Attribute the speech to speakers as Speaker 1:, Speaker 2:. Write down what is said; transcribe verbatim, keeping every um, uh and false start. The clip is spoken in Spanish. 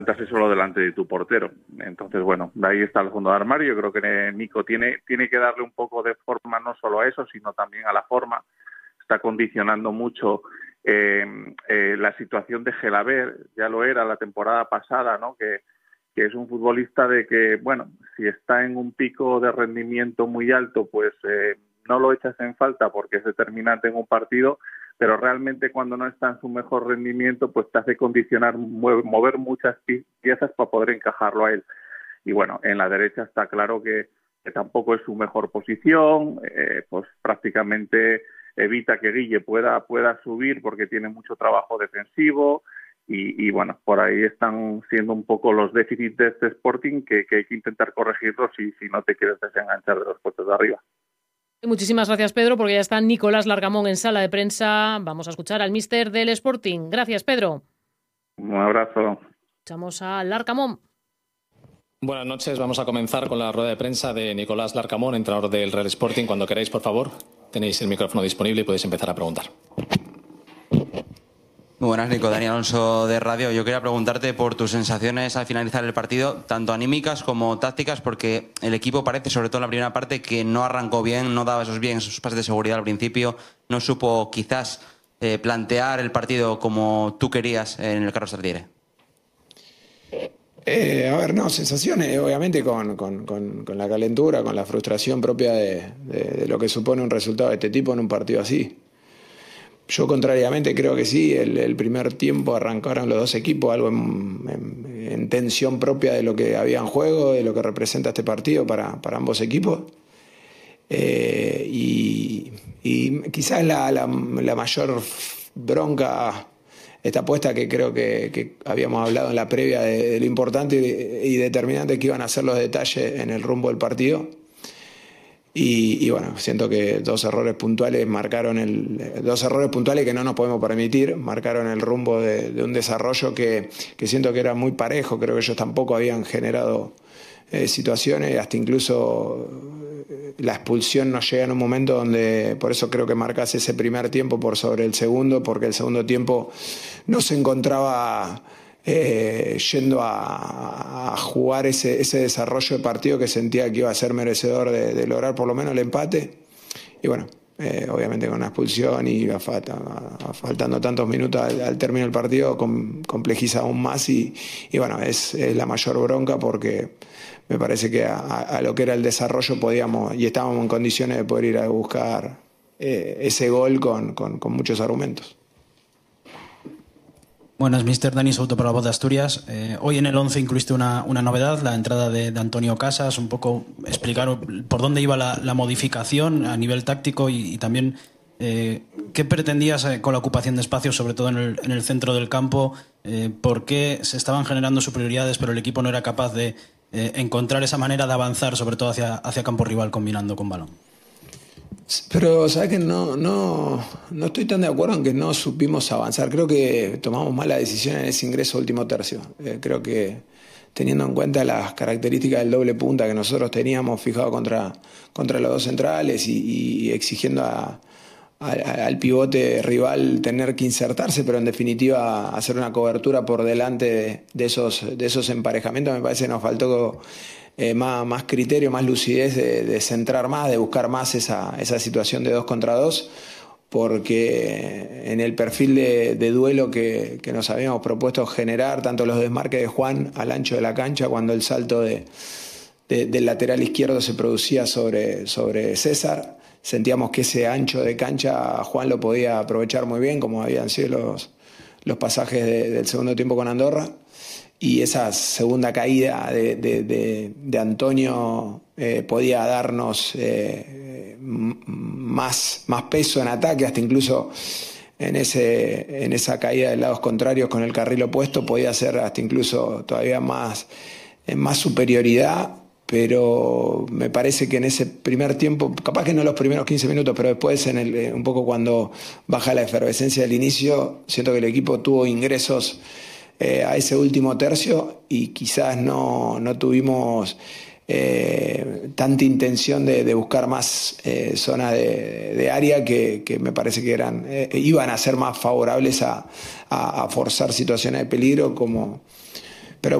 Speaker 1: solo delante de tu portero. Entonces, bueno, de ahí está el fondo de armario. Yo creo que Nico tiene, tiene que darle un poco de forma no solo a eso, sino también a la forma. Está condicionando mucho eh, eh, la situación de Gelaber, ya lo era la temporada pasada, ¿no? Que, que es un futbolista de que, bueno, si está en un pico de rendimiento muy alto, pues eh, no lo echas en falta porque es determinante en un partido, pero realmente cuando no está en su mejor rendimiento, pues te hace condicionar, mover muchas piezas para poder encajarlo a él. Y bueno, en la derecha está claro que, que tampoco es su mejor posición, eh, pues prácticamente evita que Guille pueda, pueda subir porque tiene mucho trabajo defensivo y, y bueno, por ahí están siendo un poco los déficits de este Sporting que, que hay que intentar corregirlos si, si no te quieres desenganchar de los puestos de arriba.
Speaker 2: Muchísimas gracias, Pedro, porque ya está Nicolás Larcamón en sala de prensa. Vamos a escuchar al míster del Sporting. Gracias, Pedro.
Speaker 1: Un abrazo.
Speaker 2: Escuchamos a Larcamón.
Speaker 3: Buenas noches. Vamos a comenzar con la rueda de prensa de Nicolás Larcamón, entrenador del Real Sporting. Cuando queráis, por favor, tenéis el micrófono disponible y podéis empezar a preguntar.
Speaker 4: Muy buenas, Nico. Dani Alonso de Radio. Yo quería preguntarte por tus sensaciones al finalizar el partido, tanto anímicas como tácticas, porque el equipo parece, sobre todo en la primera parte, que no arrancó bien, no daba esos bien, esos pases de seguridad al principio, no supo quizás eh, plantear el partido como tú querías en el Carlos Tartiere.
Speaker 5: Eh, a ver, no, sensaciones, obviamente con, con, con, con la calentura, con la frustración propia de, de, de lo que supone un resultado de este tipo en un partido así. Yo contrariamente creo que sí, el, el primer tiempo arrancaron los dos equipos, algo en, en, en tensión propia de lo que había en juego, de lo que representa este partido para, para ambos equipos. Eh, y, y quizás la, la, la mayor bronca está puesta, que creo que, que habíamos hablado en la previa de, de lo importante y, y determinante que iban a ser los detalles en el rumbo del partido. Y, y bueno, siento que dos errores puntuales marcaron el dos errores puntuales que no nos podemos permitir, marcaron el rumbo de, de un desarrollo que, que siento que era muy parejo. Creo que ellos tampoco habían generado eh, situaciones, hasta incluso eh, la expulsión nos llega en un momento donde, por eso creo que marcás ese primer tiempo por sobre el segundo, porque el segundo tiempo no se encontraba Eh, yendo a, a jugar ese, ese desarrollo de partido que sentía que iba a ser merecedor de, de lograr por lo menos el empate. Y bueno, eh, obviamente con la expulsión y a falta, a, a faltando tantos minutos al, al término del partido com, complejiza aún más y, y bueno, es, es la mayor bronca porque me parece que a, a lo que era el desarrollo podíamos y estábamos en condiciones de poder ir a buscar eh, ese gol con, con, con muchos argumentos.
Speaker 6: Buenas, míster Dani Souto para la Voz de Asturias. Eh, hoy en el once incluiste una, una novedad, la entrada de, de Antonio Casas, un poco explicar por dónde iba la, la modificación a nivel táctico y, y también eh, qué pretendías con la ocupación de espacios, sobre todo en el, en el centro del campo, eh, por qué se estaban generando superioridades pero el equipo no era capaz de eh, encontrar esa manera de avanzar, sobre todo hacia, hacia campo rival combinando con balón.
Speaker 5: Pero, ¿sabes qué? No, no, no estoy tan de acuerdo en que no supimos avanzar. Creo que tomamos mala decisión en ese ingreso último tercio. Eh, creo que teniendo en cuenta las características del doble punta que nosotros teníamos fijado contra, contra los dos centrales y, y exigiendo a, a, al pivote rival tener que insertarse, pero en definitiva hacer una cobertura por delante de, de, esos, de esos emparejamientos, me parece que nos faltó Eh, más, más criterio, más lucidez de, de centrar más, de buscar más esa, esa situación de dos contra dos, porque en el perfil de, de duelo que, que nos habíamos propuesto generar, tanto los desmarques de Juan al ancho de la cancha, cuando el salto de, de, del lateral izquierdo se producía sobre, sobre César, sentíamos que ese ancho de cancha Juan lo podía aprovechar muy bien, como habían sido los, los pasajes de, del segundo tiempo con Andorra. Y esa segunda caída de, de, de, de Antonio eh, podía darnos eh, más, más peso en ataque, hasta incluso en, ese, en esa caída de lados contrarios con el carril opuesto podía ser hasta incluso todavía más, eh, más superioridad, pero me parece que en ese primer tiempo, capaz que no los primeros quince minutos, pero después en el, un poco cuando baja la efervescencia del inicio, siento que el equipo tuvo ingresos Eh, a ese último tercio y quizás no, no tuvimos eh, tanta intención de, de buscar más eh, zonas de, de área que, que me parece que eran eh, iban a ser más favorables a, a, a forzar situaciones de peligro como,